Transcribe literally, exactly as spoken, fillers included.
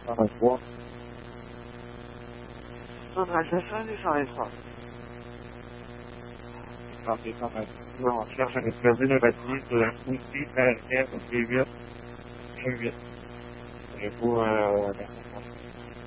vingt-trois. Centralisation du cent vingt-trois. Parti cent vingt-trois. On cherche un explosé de batterie sur la route I R F V huit un huit. J'ai pas euh,